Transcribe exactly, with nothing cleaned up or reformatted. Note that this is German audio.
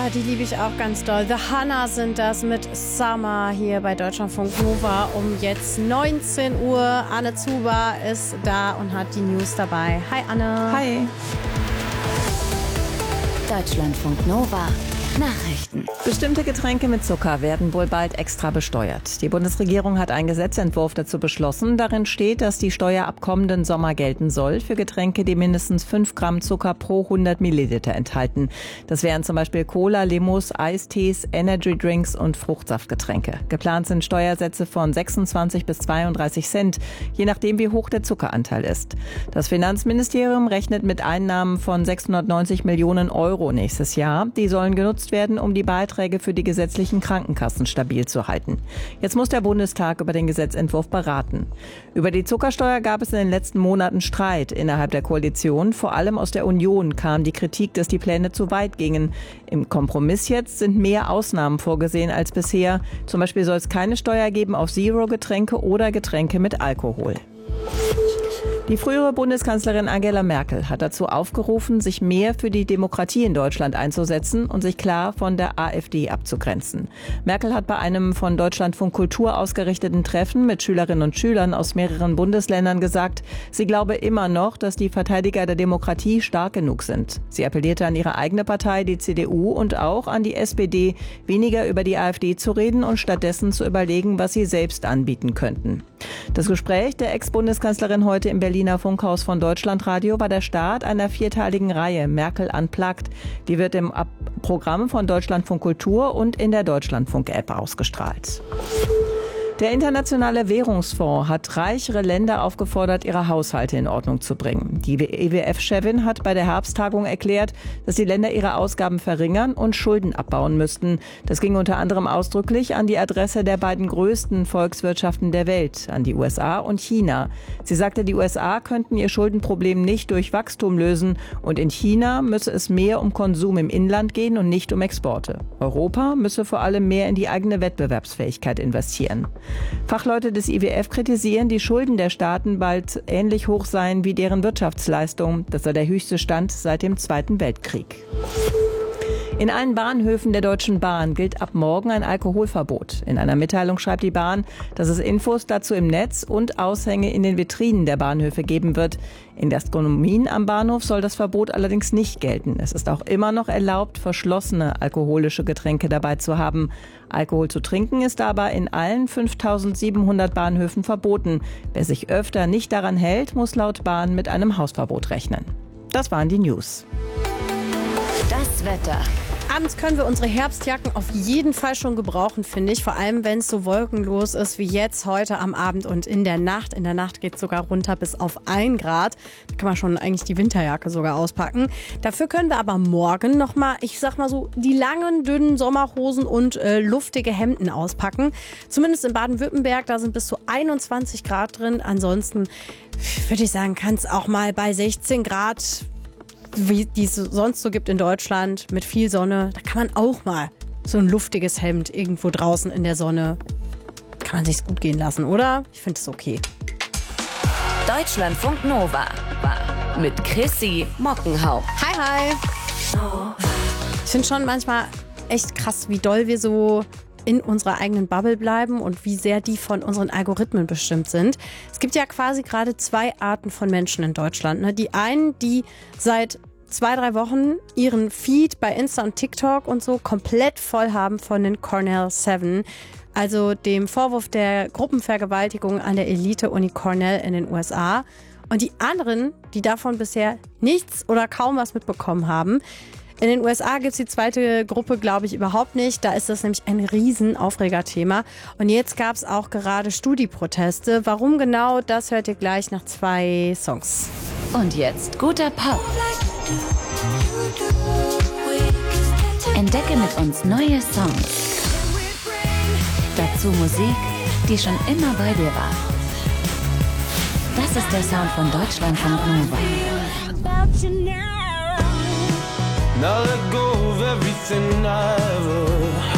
die liebe ich auch ganz doll. The Hanna sind das mit Summer hier bei Deutschlandfunk Nova um jetzt neunzehn Uhr. Anne Zuber ist da und hat die News dabei. Hi Anne. Hi. Deutschlandfunk Nova. Nachrichten. Bestimmte Getränke mit Zucker werden wohl bald extra besteuert. Die Bundesregierung hat einen Gesetzentwurf dazu beschlossen. Darin steht, dass die Steuer ab kommenden Sommer gelten soll für Getränke, die mindestens fünf Gramm Zucker pro hundert Milliliter enthalten. Das wären zum Beispiel Cola, Limos, Eistees, Energydrinks und Fruchtsaftgetränke. Geplant sind Steuersätze von sechsundzwanzig bis zweiunddreißig Cent, je nachdem wie hoch der Zuckeranteil ist. Das Finanzministerium rechnet mit Einnahmen von sechshundertneunzig Millionen Euro nächstes Jahr. Die sollen genutzt werden, um die Beiträge für die gesetzlichen Krankenkassen stabil zu halten. Jetzt muss der Bundestag über den Gesetzentwurf beraten. Über die Zuckersteuer gab es in den letzten Monaten Streit innerhalb der Koalition. Vor allem aus der Union kam die Kritik, dass die Pläne zu weit gingen. Im Kompromiss jetzt sind mehr Ausnahmen vorgesehen als bisher. Zum Beispiel soll es keine Steuer geben auf Zero-Getränke oder Getränke mit Alkohol. Die frühere Bundeskanzlerin Angela Merkel hat dazu aufgerufen, sich mehr für die Demokratie in Deutschland einzusetzen und sich klar von der AfD abzugrenzen. Merkel hat bei einem von Deutschlandfunk Kultur ausgerichteten Treffen mit Schülerinnen und Schülern aus mehreren Bundesländern gesagt, sie glaube immer noch, dass die Verteidiger der Demokratie stark genug sind. Sie appellierte an ihre eigene Partei, die C D U, und auch an die S P D, weniger über die AfD zu reden und stattdessen zu überlegen, was sie selbst anbieten könnten. Das Gespräch der Ex-Bundeskanzlerin heute im Berliner Funkhaus von Deutschlandradio war der Start einer vierteiligen Reihe Merkel Unplugged. Die wird im Programm von Deutschlandfunk Kultur und in der Deutschlandfunk-App ausgestrahlt. Der Internationale Währungsfonds hat reichere Länder aufgefordert, ihre Haushalte in Ordnung zu bringen. Die E W F-Chefin hat bei der Herbsttagung erklärt, dass die Länder ihre Ausgaben verringern und Schulden abbauen müssten. Das ging unter anderem ausdrücklich an die Adresse der beiden größten Volkswirtschaften der Welt, an die U S A und China. Sie sagte, die U S A könnten ihr Schuldenproblem nicht durch Wachstum lösen und in China müsse es mehr um Konsum im Inland gehen und nicht um Exporte. Europa müsse vor allem mehr in die eigene Wettbewerbsfähigkeit investieren. Fachleute des I W F kritisieren, die Schulden der Staaten bald ähnlich hoch seien wie deren Wirtschaftsleistung. Das sei der höchste Stand seit dem Zweiten Weltkrieg. In allen Bahnhöfen der Deutschen Bahn gilt ab morgen ein Alkoholverbot. In einer Mitteilung schreibt die Bahn, dass es Infos dazu im Netz und Aushänge in den Vitrinen der Bahnhöfe geben wird. In Gastronomien am Bahnhof soll das Verbot allerdings nicht gelten. Es ist auch immer noch erlaubt, verschlossene alkoholische Getränke dabei zu haben. Alkohol zu trinken ist aber in allen fünftausendsiebenhundert Bahnhöfen verboten. Wer sich öfter nicht daran hält, muss laut Bahn mit einem Hausverbot rechnen. Das waren die News. Das Wetter. Abends können wir unsere Herbstjacken auf jeden Fall schon gebrauchen, finde ich. Vor allem, wenn es so wolkenlos ist wie jetzt heute am Abend und in der Nacht. In der Nacht geht es sogar runter bis auf ein Grad. Da kann man schon eigentlich die Winterjacke sogar auspacken. Dafür können wir aber morgen nochmal, ich sag mal so, die langen, dünnen Sommerhosen und äh, luftige Hemden auspacken. Zumindest in Baden-Württemberg, da sind bis zu einundzwanzig Grad drin. Ansonsten würde ich sagen, kann es auch mal bei sechzehn Grad, wie die es sonst so gibt in Deutschland, mit viel Sonne, da kann man auch mal so ein luftiges Hemd irgendwo draußen in der Sonne, kann man sich's gut gehen lassen, oder? Ich finde es okay. Deutschlandfunk Nova mit Chrissy Mockenhaupt. Hi, hi. Ich finde schon manchmal echt krass, wie doll wir so in unserer eigenen Bubble bleiben und wie sehr die von unseren Algorithmen bestimmt sind. Es gibt ja quasi gerade zwei Arten von Menschen in Deutschland. Ne? Die einen, die seit zwei, drei Wochen ihren Feed bei Insta und TikTok und so komplett voll haben von den Cornell Seven, also dem Vorwurf der Gruppenvergewaltigung an der Elite-Uni Cornell in den U S A. Und die anderen, die davon bisher nichts oder kaum was mitbekommen haben. In den U S A gibt es die zweite Gruppe, glaube ich, überhaupt nicht. Da ist das nämlich ein riesen Aufregerthema. Und jetzt gab es auch gerade Studi-Proteste. Warum genau, das hört ihr gleich nach zwei Songs. Und jetzt guter Pop. Entdecke mit uns neue Songs. Dazu Musik, die schon immer bei dir war. Das ist der Sound von Deutschlandfunk Nova. Now let go of everything I ever